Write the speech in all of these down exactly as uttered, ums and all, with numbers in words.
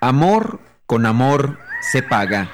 Amor con amor se paga.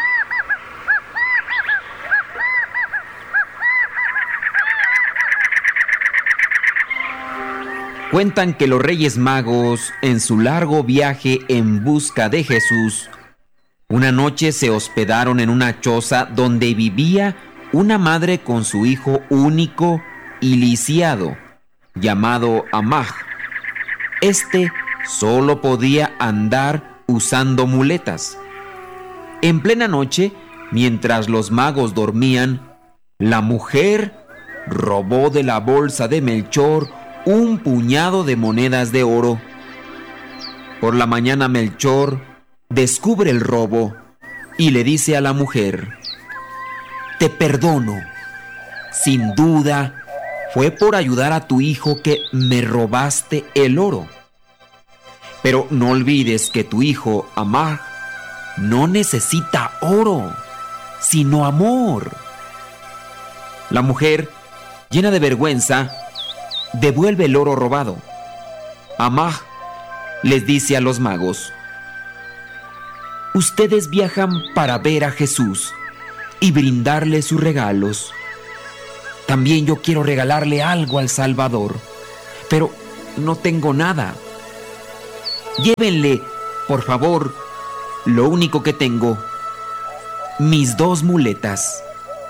Cuentan que los Reyes Magos, en su largo viaje en busca de Jesús, una noche se hospedaron en una choza donde vivía una madre con su hijo único y lisiado, llamado Amaj. Este solo podía andar usando muletas. En plena noche, mientras los magos dormían, la mujer robó de la bolsa de Melchor un puñado de monedas de oro. Por la mañana Melchor descubre el robo y le dice a la mujer: «Te perdono. Sin duda, fue por ayudar a tu hijo que me robaste el oro. Pero no olvides que tu hijo, Amaj, no necesita oro, sino amor». La mujer, llena de vergüenza, devuelve el oro robado. Amaj les dice a los magos: «Ustedes viajan para ver a Jesús y brindarle sus regalos. También yo quiero regalarle algo al Salvador, pero no tengo nada. Llévenle, por favor, lo único que tengo, mis dos muletas».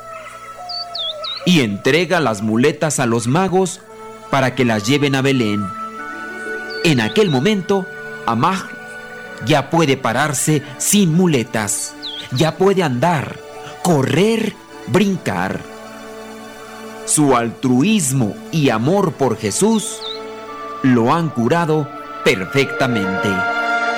Y entrega las muletas a los magos para que las lleven a Belén. En aquel momento, Amaj ya puede pararse sin muletas, ya puede andar, correr, brincar. Su altruismo y amor por Jesús lo han curado perfectamente.